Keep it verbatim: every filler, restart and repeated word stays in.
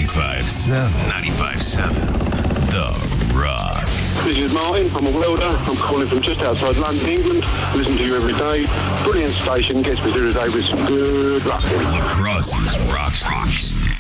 ninety-five seven. ninety-five seven. The Rock. This is Martin. I'm a welder. I'm calling from just outside London, England. Listen to you every day. Brilliant station. Gets me through the day with some good luck. Crosses Rock Station.